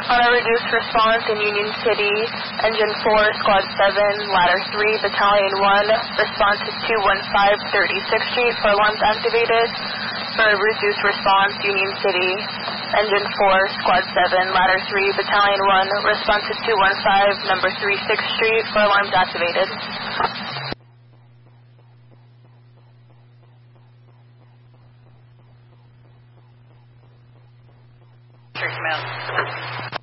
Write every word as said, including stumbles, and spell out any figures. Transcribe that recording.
On a reduced response in Union City, Engine four, Squad seven, Ladder three, Battalion one, response to two one five thirty-sixth Street for alarms activated. For a reduced response, Union City, Engine four, Squad seven, Ladder three, Battalion one, response to two one five, number thirty-sixth Street for alarms activated. Command.